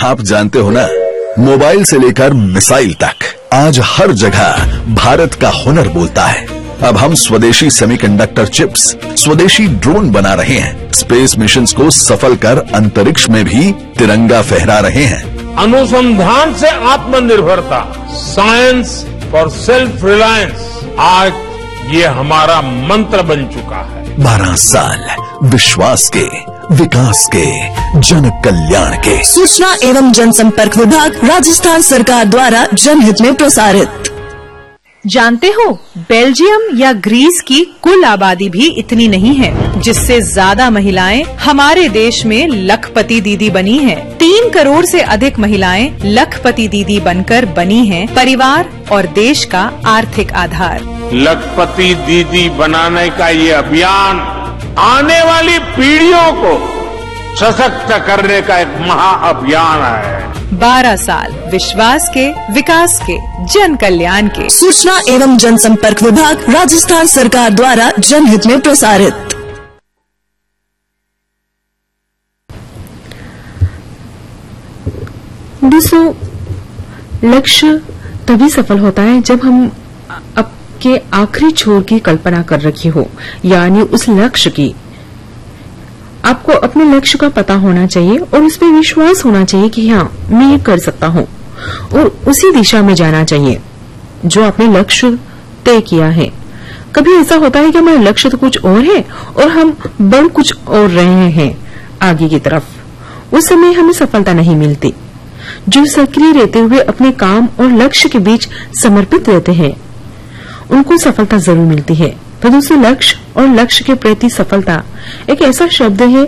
आप जानते हो ना, मोबाइल से लेकर मिसाइल तक आज हर जगह भारत का हुनर बोलता है। अब हम स्वदेशी सेमीकंडक्टर चिप्स, स्वदेशी ड्रोन बना रहे हैं, स्पेस मिशंस को सफल कर अंतरिक्ष में भी तिरंगा फहरा रहे हैं। अनुसंधान से आत्मनिर्भरता, साइंस फॉर सेल्फ रिलायंस, आज ये हमारा मंत्र बन चुका है। 12 साल विश्वास के, विकास के, जन कल्याण के। सूचना एवं जनसंपर्क विभाग, राजस्थान सरकार द्वारा जनहित में प्रसारित। जानते हो, बेल्जियम या ग्रीस की कुल आबादी भी इतनी नहीं है, जिससे ज्यादा महिलाएं हमारे देश में लखपति दीदी बनी हैं। 3 करोड़ से अधिक महिलाएं लखपति दीदी बनकर बनी हैं परिवार और देश का आर्थिक आधार। लखपति दीदी बनाने का ये अभियान आने वाली पीढ़ियों को सशक्त करने का एक महाअभियान है। 12 साल विश्वास के, विकास के, जन कल्याण के। सूचना एवं जनसंपर्क विभाग, राजस्थान सरकार द्वारा जनहित में प्रसारित। दोस्तों, लक्ष्य तभी सफल होता है जब हम आपके आखिरी छोर की कल्पना कर रखी हो, यानी उस लक्ष्य की। आपको अपने लक्ष्य का पता होना चाहिए और उस पर विश्वास होना चाहिए कि हाँ, मैं ये कर सकता हूँ, और उसी दिशा में जाना चाहिए जो आपने लक्ष्य तय किया है। कभी ऐसा होता है कि हमारा लक्ष्य तो कुछ और है और हम बढ़ कुछ और रहे हैं आगे की तरफ, उस समय हमें सफलता नहीं मिलती। जो सक्रिय रहते हुए अपने काम और लक्ष्य के बीच समर्पित रहते हैं, उनको सफलता जरूर मिलती है। तो दोस्तों, लक्ष्य और लक्ष्य के प्रति सफलता एक ऐसा शब्द है